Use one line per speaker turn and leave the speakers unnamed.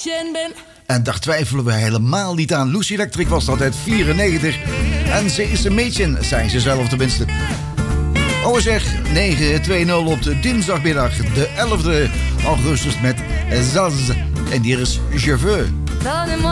En daar twijfelen we helemaal niet aan. Lucy Electric was dat uit 94. En ze is een meisje, zijn ze zelf tenminste. Oh zeg, 9-2-0 op de dinsdagmiddag, de 11e augustus met Zaz. En hier is Je veux.